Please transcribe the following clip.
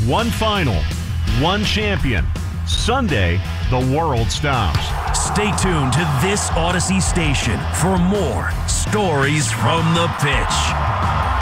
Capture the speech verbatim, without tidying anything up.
One final, one champion. Sunday, the world stops. Stay tuned to this Odyssey station for more Stories from the Pitch.